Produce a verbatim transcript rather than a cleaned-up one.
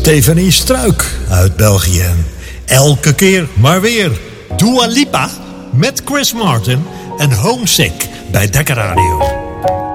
Stephanie Struik uit België. Elke keer maar weer Dua Lipa met Chris Martin en Homesick bij Dekker Radio.